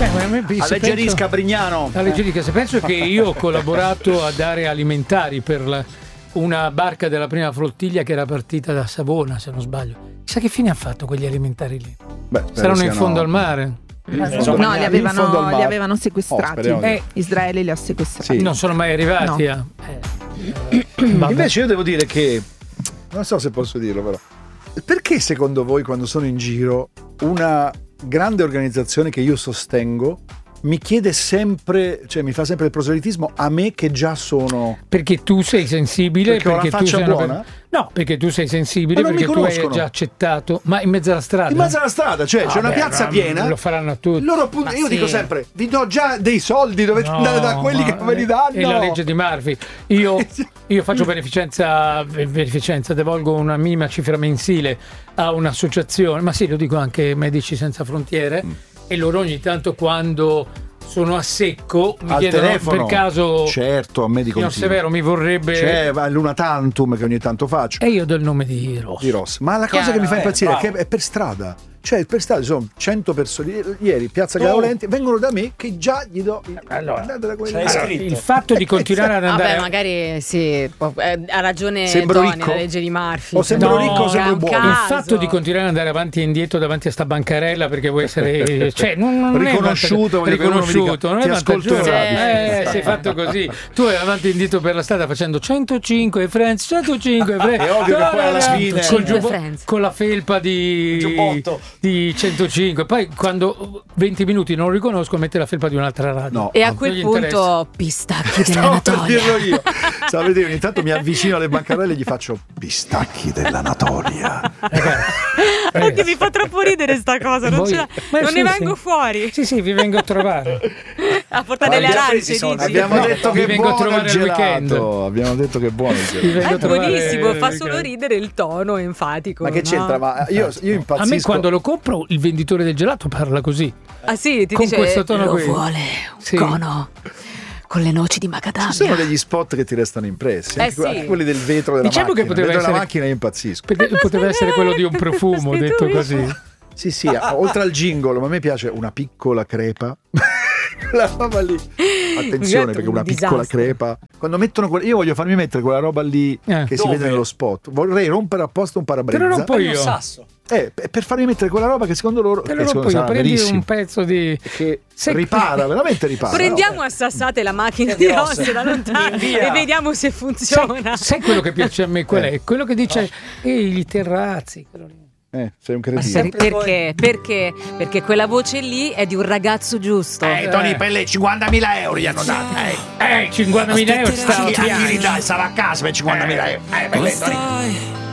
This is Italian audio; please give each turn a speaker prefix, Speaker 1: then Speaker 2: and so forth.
Speaker 1: Alleggerisca, Brignano.
Speaker 2: Alleggerisca, se penso che io ho collaborato a dare alimentari per una barca della prima flottiglia che era partita da Savona, se non sbaglio. Chissà che fine ha fatto quegli alimentari lì? Saranno in fondo al mare?
Speaker 3: No, li avevano sequestrati. Israele li ha sequestrati.
Speaker 2: Sì. Non sono mai arrivati.
Speaker 3: No.
Speaker 1: Invece io devo dire che non so se posso dirlo, però perché secondo voi quando sono in giro una grande organizzazione che io sostengo mi chiede sempre, cioè mi fa sempre il proselitismo a me che già sono...
Speaker 2: Perché tu sei sensibile,
Speaker 1: perché ho la faccia buona?
Speaker 2: No, perché tu sei sensibile, perché tu hai già accettato. Ma in mezzo alla strada?
Speaker 1: In mezzo alla strada, cioè c'è una piazza piena.
Speaker 2: Lo faranno tutti.
Speaker 1: Io dico sempre, vi do già dei soldi, dovete andare da quelli che ve li danno.
Speaker 2: È la legge di Murphy. Io faccio beneficenza, devolgo una minima cifra mensile a un'associazione, ma sì, lo dico anche Medici Senza Frontiere. E loro ogni tanto quando sono a secco mi chiedono
Speaker 1: telefono,
Speaker 2: per caso
Speaker 1: certo, a me di
Speaker 2: signor Severo mi vorrebbe
Speaker 1: c'è l'una tantum che ogni tanto faccio
Speaker 2: e io do il nome di Ross.
Speaker 1: Ma la cosa che mi fa impazzire è che è per strada. Cioè per strada sono 100 persone ieri Piazza Gaolenti vengono da me che già gli do
Speaker 2: il fatto di continuare ad andare
Speaker 4: magari sì, ha ragione
Speaker 1: sembro
Speaker 4: Tony,
Speaker 1: ricco?
Speaker 4: la legge di Murphy.
Speaker 1: O sembro ricco o sembro buono?
Speaker 2: Il fatto di continuare ad andare avanti e indietro davanti a sta bancarella perché vuoi essere non
Speaker 1: riconosciuto,
Speaker 2: non è
Speaker 1: ascolto
Speaker 2: sei fatto così. Tu vai avanti e indietro per la strada facendo 105 Friends, 105 Friends.
Speaker 1: È ovvio che poi alla fine
Speaker 2: con la felpa di 105, poi quando 20 minuti non lo riconosco mette la felpa di un'altra radio
Speaker 4: e a quel punto pistacchi dell'Anatolia.
Speaker 1: Stavo per dirlo io. Sapete, ogni tanto mi avvicino alle bancarelle e gli faccio pistacchi dell'Anatolia.
Speaker 4: Perché mi fa troppo ridere sta cosa, non ne vengo fuori.
Speaker 2: Sì, vi vengo a trovare
Speaker 4: a portare le arance.
Speaker 1: Abbiamo detto che
Speaker 2: vengo a trovare il weekend.
Speaker 1: Abbiamo detto che è buono il gelato.
Speaker 4: È buonissimo, fa solo ridere il tono enfatico.
Speaker 1: Ma che c'entra? Ma io impazzisco.
Speaker 2: A me quando lo compro il venditore del gelato parla così.
Speaker 4: Ah sì, ti
Speaker 2: con
Speaker 4: dice
Speaker 2: questo tono qui.
Speaker 4: Vuole un cono con le noci di macadamia.
Speaker 1: Ci sono degli spot che ti restano impressi, anche quelli del vetro della
Speaker 2: macchina. Che poteva essere
Speaker 1: la macchina, io impazzisco.
Speaker 2: Poteva essere quello di un profumo, detto così.
Speaker 1: Sì, oltre al jingle, ma a me piace una piccola crepa. La roba lì. Attenzione, perché una piccola crepa. Quando mettono io voglio farmi mettere quella roba lì che si vede nello spot. Vorrei rompere apposta un parabrezza.
Speaker 2: Te lo rompo io.
Speaker 1: Per farmi mettere quella roba che secondo loro
Speaker 2: te lo rompo io. Prendi un pezzo di
Speaker 1: che ripara, veramente ripara.
Speaker 4: Prendiamo a sassate la macchina di Ross da lontano e vediamo se funziona.
Speaker 2: Sai quello che piace a me? Qual è? Quello che dice i terrazzi, quello lì.
Speaker 1: Sei un cretino.
Speaker 4: Perché quella voce lì è di un ragazzo giusto.
Speaker 1: Tony, per lei 50.000 euro gli hanno dato.
Speaker 2: 50.000 euro
Speaker 1: stava a casa per 50.000 euro.